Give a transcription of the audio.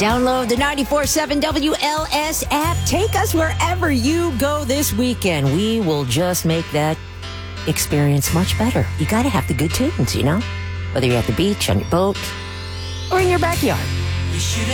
Download the 94.7 WLS app. Take us wherever you go this weekend. We will just make that experience much better. You got to have the good tunes, you know? Whether you're at the beach, on your boat, or in your backyard.